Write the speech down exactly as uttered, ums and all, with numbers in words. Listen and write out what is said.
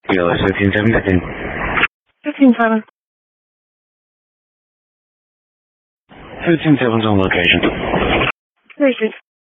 Kilo fifteen seven fifteen. fifteen seven. fifteen seven's on location. Three six.